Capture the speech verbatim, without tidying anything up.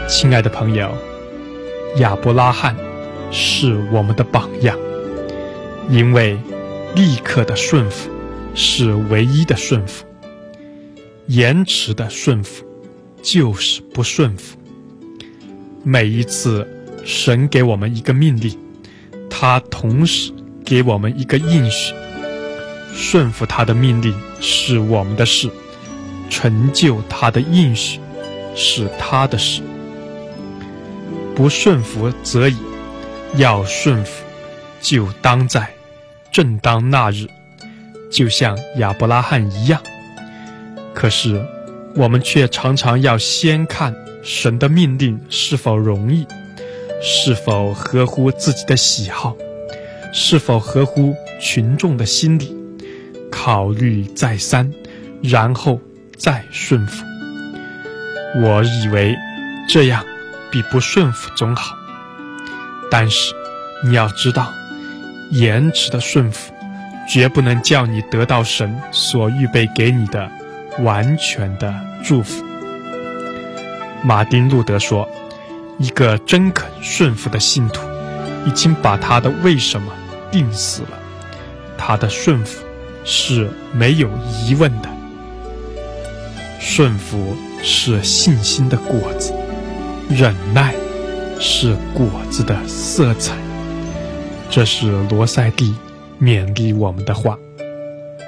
亲爱的朋友，亚伯拉罕是我们的榜样，因为立刻的顺服是唯一的顺服，延迟的顺服就是不顺服。每一次神给我们一个命令，他同时给我们一个应许，顺服他的命令是我们的事，成就他的应许是他的事。不顺服则已，要顺服就当在正当那日，就像亚伯拉罕一样。可是我们却常常要先看神的命令是否容易，是否合乎自己的喜好，是否合乎群众的心理，考虑再三，然后再顺服。我以为这样比不顺服总好，但是你要知道，延迟的顺服绝不能叫你得到神所预备给你的完全的祝福。马丁路德说，一个真肯顺服的信徒已经把他的为什么定死了，他的顺服是没有疑问的。顺服是信心的果子，忍耐是果子的色彩。这是罗塞蒂勉励我们的话。